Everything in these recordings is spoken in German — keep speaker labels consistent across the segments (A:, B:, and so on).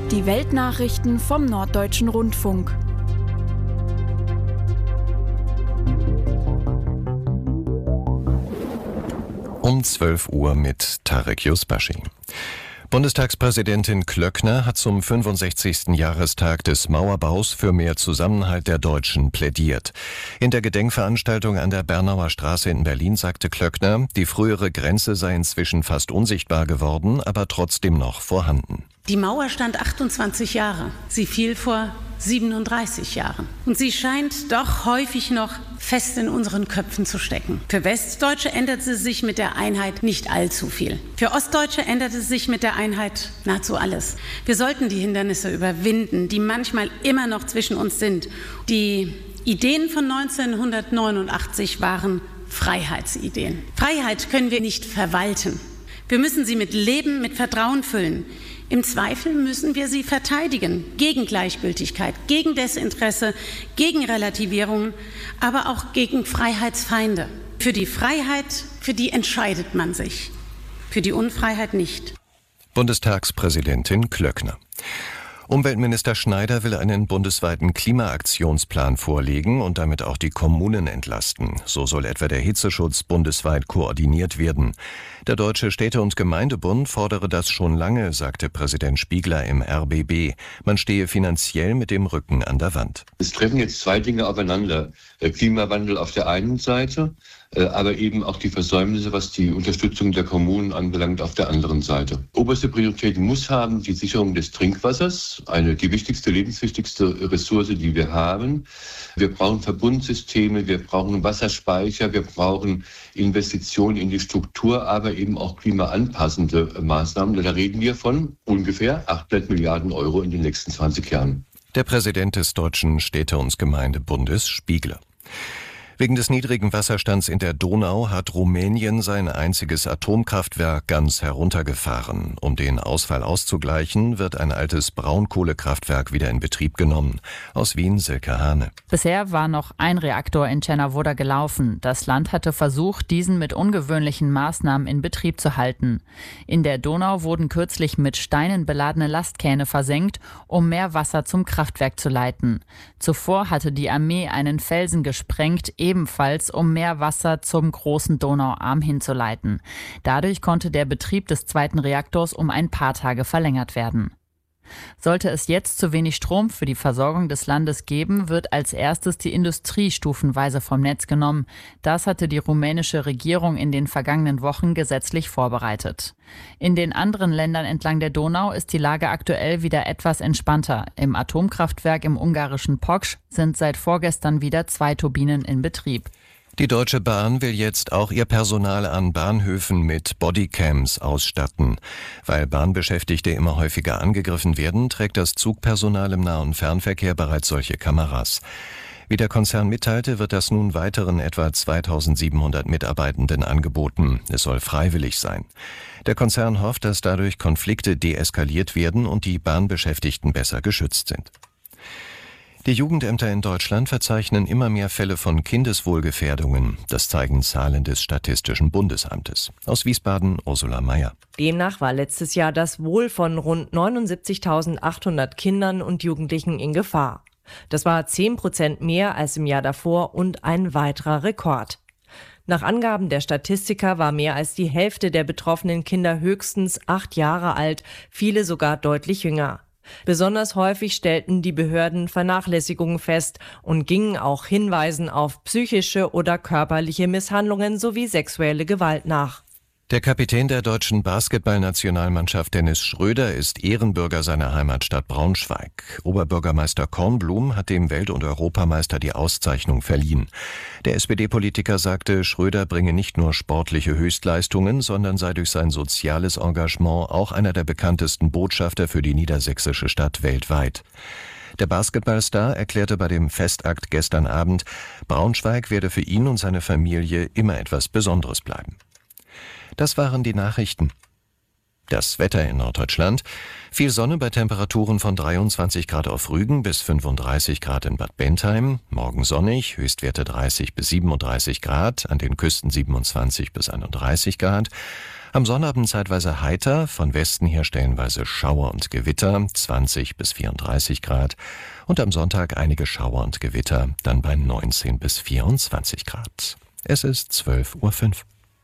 A: Die Weltnachrichten vom Norddeutschen Rundfunk.
B: Um 12 Uhr mit Tarek Yusbashi. Bundestagspräsidentin Klöckner hat zum 65. Jahrestag des Mauerbaus für mehr Zusammenhalt der Deutschen plädiert. In der Gedenkveranstaltung an der Bernauer Straße in Berlin sagte Klöckner, die frühere Grenze sei inzwischen fast unsichtbar geworden, aber trotzdem noch vorhanden.
C: Die Mauer stand 28 Jahre. Sie fiel vor 37 Jahren. Und sie scheint doch häufig noch fest in unseren Köpfen zu stecken. Für Westdeutsche änderte sich mit der Einheit nicht allzu viel. Für Ostdeutsche änderte sich mit der Einheit nahezu alles. Wir sollten die Hindernisse überwinden, die manchmal immer noch zwischen uns sind. Die Ideen von 1989 waren Freiheitsideen. Freiheit können wir nicht verwalten. Wir müssen sie mit Leben, mit Vertrauen füllen. Im Zweifel müssen wir sie verteidigen, gegen Gleichgültigkeit, gegen Desinteresse, gegen Relativierungen, aber auch gegen Freiheitsfeinde. Für die Freiheit, für die entscheidet man sich, für die Unfreiheit nicht.
B: Bundestagspräsidentin Klöckner. Umweltminister Schneider will einen bundesweiten Klimaaktionsplan vorlegen und damit auch die Kommunen entlasten. So soll etwa der Hitzeschutz bundesweit koordiniert werden. Der Deutsche Städte- und Gemeindebund fordere das schon lange, sagte Präsident Spiegler im RBB. Man stehe finanziell mit dem Rücken an der Wand.
D: Es treffen jetzt zwei Dinge aufeinander. Klimawandel auf der einen Seite, aber eben auch die Versäumnisse, was die Unterstützung der Kommunen anbelangt, auf der anderen Seite. Oberste Priorität muss haben die Sicherung des Trinkwassers, die wichtigste, lebenswichtigste Ressource, die wir haben. Wir brauchen Verbundsysteme, wir brauchen Wasserspeicher, wir brauchen Investitionen in die Struktur, aber eben auch klimaanpassende Maßnahmen. Da reden wir von ungefähr 800 Milliarden Euro in den nächsten 20 Jahren.
B: Der Präsident des Deutschen Städte- und Gemeindebundes, Spiegler. Wegen des niedrigen Wasserstands in der Donau hat Rumänien sein einziges Atomkraftwerk ganz heruntergefahren. Um den Ausfall auszugleichen, wird ein altes Braunkohlekraftwerk wieder in Betrieb genommen. Aus Wien, Silke Hane.
E: Bisher war noch ein Reaktor in Černá gelaufen. Das Land hatte versucht, diesen mit ungewöhnlichen Maßnahmen in Betrieb zu halten. In der Donau wurden kürzlich mit Steinen beladene Lastkähne versenkt, um mehr Wasser zum Kraftwerk zu leiten. Zuvor hatte die Armee einen Felsen gesprengt, ebenfalls um mehr Wasser zum großen Donauarm hinzuleiten. Dadurch konnte der Betrieb des zweiten Reaktors um ein paar Tage verlängert werden. Sollte es jetzt zu wenig Strom für die Versorgung des Landes geben, wird als erstes die Industrie stufenweise vom Netz genommen. Das hatte die rumänische Regierung in den vergangenen Wochen gesetzlich vorbereitet. In den anderen Ländern entlang der Donau ist die Lage aktuell wieder etwas entspannter. Im Atomkraftwerk im ungarischen Poksch sind seit vorgestern wieder 2 Turbinen in Betrieb.
B: Die Deutsche Bahn will jetzt auch ihr Personal an Bahnhöfen mit Bodycams ausstatten. Weil Bahnbeschäftigte immer häufiger angegriffen werden, trägt das Zugpersonal im Nah- und Fernverkehr bereits solche Kameras. Wie der Konzern mitteilte, wird das nun weiteren etwa 2700 Mitarbeitenden angeboten. Es soll freiwillig sein. Der Konzern hofft, dass dadurch Konflikte deeskaliert werden und die Bahnbeschäftigten besser geschützt sind. Die Jugendämter in Deutschland verzeichnen immer mehr Fälle von Kindeswohlgefährdungen. Das zeigen Zahlen des Statistischen Bundesamtes. Aus Wiesbaden, Ursula Mayer.
F: Demnach war letztes Jahr das Wohl von rund 79.800 Kindern und Jugendlichen in Gefahr. Das war 10% mehr als im Jahr davor und ein weiterer Rekord. Nach Angaben der Statistiker war mehr als die Hälfte der betroffenen Kinder höchstens 8 Jahre alt, viele sogar deutlich jünger. Besonders häufig stellten die Behörden Vernachlässigungen fest und gingen auch Hinweisen auf psychische oder körperliche Misshandlungen sowie sexuelle Gewalt nach.
B: Der Kapitän der deutschen Basketballnationalmannschaft Dennis Schröder ist Ehrenbürger seiner Heimatstadt Braunschweig. Oberbürgermeister Kornblum hat dem Welt- und Europameister die Auszeichnung verliehen. Der SPD-Politiker sagte, Schröder bringe nicht nur sportliche Höchstleistungen, sondern sei durch sein soziales Engagement auch einer der bekanntesten Botschafter für die niedersächsische Stadt weltweit. Der Basketballstar erklärte bei dem Festakt gestern Abend, Braunschweig werde für ihn und seine Familie immer etwas Besonderes bleiben. Das waren die Nachrichten. Das Wetter in Norddeutschland. Viel Sonne bei Temperaturen von 23 Grad auf Rügen bis 35 Grad in Bad Bentheim. Morgen sonnig, Höchstwerte 30 bis 37 Grad, an den Küsten 27 bis 31 Grad. Am Sonnabend zeitweise heiter, von Westen her stellenweise Schauer und Gewitter, 20 bis 34 Grad. Und am Sonntag einige Schauer und Gewitter, dann bei 19 bis 24 Grad. Es ist 12:05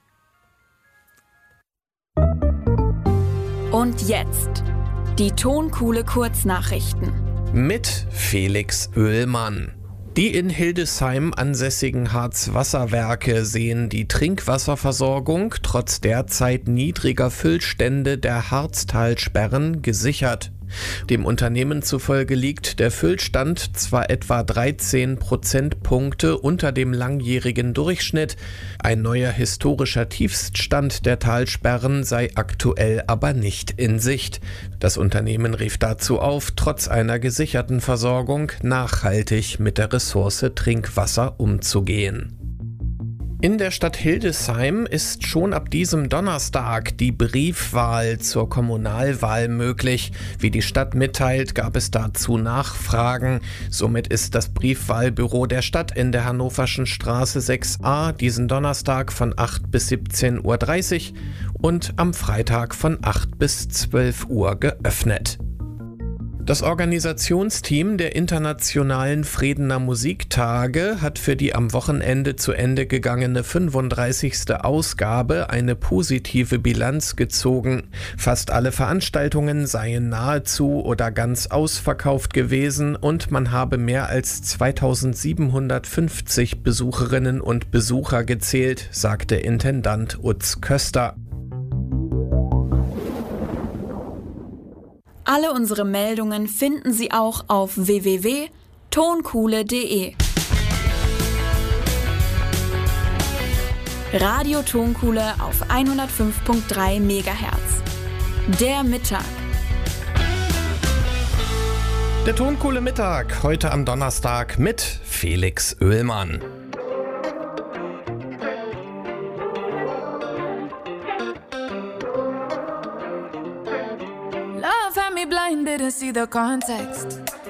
B: Uhr.
A: Und jetzt die Tonkuhle Kurznachrichten.
G: Mit Felix Oehlmann. Die in Hildesheim ansässigen Harzwasserwerke sehen die Trinkwasserversorgung trotz derzeit niedriger Füllstände der Harztalsperren gesichert. Dem Unternehmen zufolge liegt der Füllstand zwar etwa 13 Prozentpunkte unter dem langjährigen Durchschnitt, ein neuer historischer Tiefststand der Talsperren sei aktuell aber nicht in Sicht. Das Unternehmen rief dazu auf, trotz einer gesicherten Versorgung nachhaltig mit der Ressource Trinkwasser umzugehen. In der Stadt Hildesheim ist schon ab diesem Donnerstag die Briefwahl zur Kommunalwahl möglich. Wie die Stadt mitteilt, gab es dazu Nachfragen. Somit ist das Briefwahlbüro der Stadt in der Hannoverschen Straße 6a diesen Donnerstag von 8 bis 17:30 Uhr und am Freitag von 8 bis 12 Uhr geöffnet. Das Organisationsteam der Internationalen Friedener Musiktage hat für die am Wochenende zu Ende gegangene 35. Ausgabe eine positive Bilanz gezogen. Fast alle Veranstaltungen seien nahezu oder ganz ausverkauft gewesen und man habe mehr als 2750 Besucherinnen und Besucher gezählt, sagte Intendant Utz Köster.
A: Alle unsere Meldungen finden Sie auch auf www.tonkuhle.de. Radio Tonkuhle auf 105.3 MHz. Der Mittag.
G: Der Tonkuhle Mittag, heute am Donnerstag mit Felix Oehlmann.
H: Love had me blind, didn't see the context.